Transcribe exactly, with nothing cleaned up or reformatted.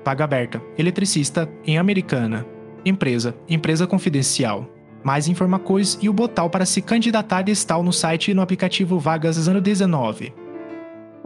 Vaga aberta. Eletricista em Americana. Empresa. Empresa confidencial. Mais informações e o botão para se candidatar está no site e no aplicativo Vagas ano dezenove.